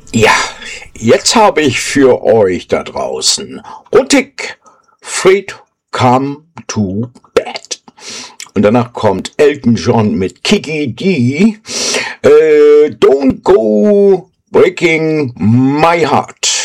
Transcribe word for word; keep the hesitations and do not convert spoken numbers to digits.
Ja, jetzt habe ich für euch da draußen Rotik, Fred, Come to Bed. Und danach kommt Elton John mit Kiki D. Äh, Don't Go Breaking My Heart.